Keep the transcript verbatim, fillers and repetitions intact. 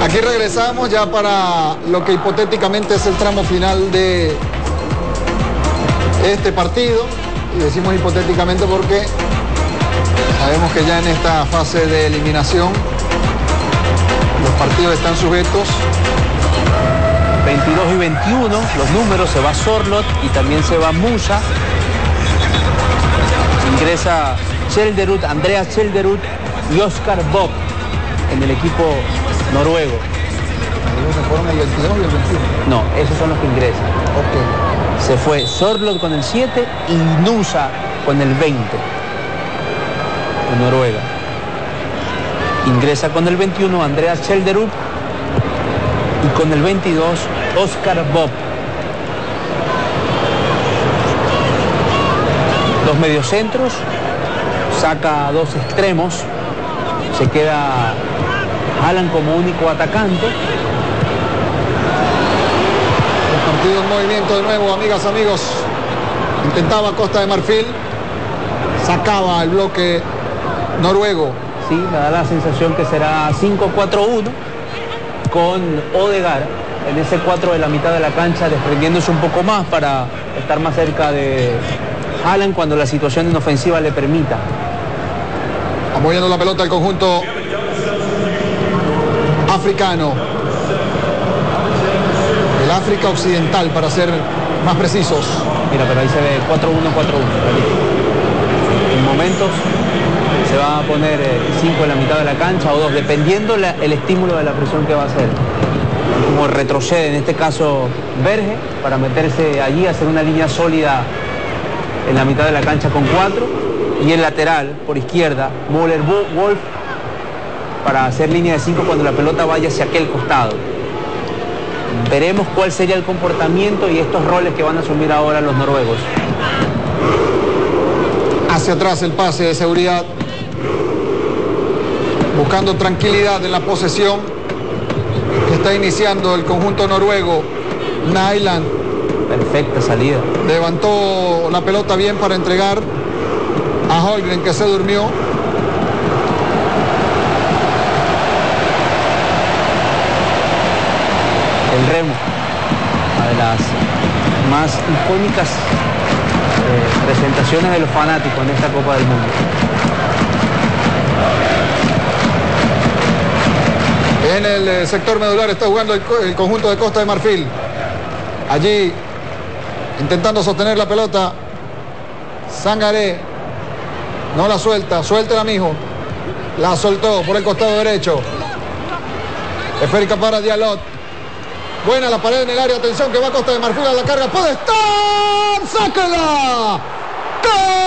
Aquí regresamos ya para lo que hipotéticamente es el tramo final de este partido. Y decimos hipotéticamente porque sabemos que ya en esta fase de eliminación los partidos están sujetos. veintidós y veintiuno, los números, se va Sorloth y también se va Musa. Ingresa Chelderud, Andreas Chelderud y Oscar Bob en el equipo noruego. ¿Se fueron el veintidós y el veintiuno? No, esos son los que ingresan. Ok. Se fue Sorloth con el siete y Nusa con el veinte de Noruega. Ingresa con el veintiuno Andreas Chelderud y con el veintidós Oscar Bob. Dos mediocentros, saca dos extremos, se queda Haaland como único atacante. El partido en movimiento de nuevo, amigas, amigos. Intentaba Costa de Marfil, sacaba el bloque noruego. Sí, me da la sensación que será cinco cuatro uno con Odegaard en ese cuatro de la mitad de la cancha, desprendiéndose un poco más para estar más cerca de Haaland cuando la situación en ofensiva le permita. Apoyando la pelota al conjunto africano. El África Occidental, para ser más precisos. Mira, pero ahí se ve cuatro uno cuatro uno. En momentos se va a poner cinco en la mitad de la cancha o dos, dependiendo la, el estímulo de la presión que va a hacer. Como retrocede, en este caso Berge, para meterse allí, hacer una línea sólida en la mitad de la cancha con cuatro. Y el lateral, por izquierda, Müller-Wolf, para hacer línea de cinco cuando la pelota vaya hacia aquel costado. Veremos cuál sería el comportamiento y estos roles que van a asumir ahora los noruegos. Hacia atrás el pase de seguridad. Buscando tranquilidad en la posesión que está iniciando el conjunto noruego. Nyland. Perfecta salida. Levantó la pelota bien para entregar a Holmgren, que se durmió. El remo, una de las más icónicas eh, presentaciones de los fanáticos en esta Copa del Mundo. En el eh, sector medular está jugando el, el conjunto de Costa de Marfil. Allí, intentando sostener la pelota, Sangaré no la suelta, suéltela, mijo. La soltó por el costado derecho. Esférica para Dialot. Buena la pared en el área, atención que va Costa de Marfil a la carga, puede estar, ¡sáquela! ¡Gol!